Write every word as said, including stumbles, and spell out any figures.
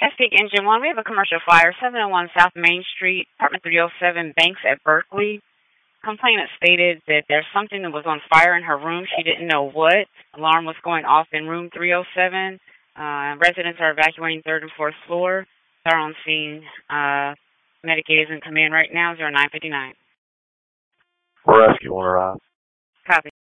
Chesapeake Engine one, we have a commercial fire, seven oh one South Main Street, apartment three oh seven, Banks at Berkeley. Complainant stated that there's something that was on fire in her room. She didn't know what. Alarm was going off in room three oh seven. Uh, residents are evacuating third and fourth floor. They're on scene. Uh, Medicaid is in command right now, zero nine five nine. Rescue on arrive. Copy.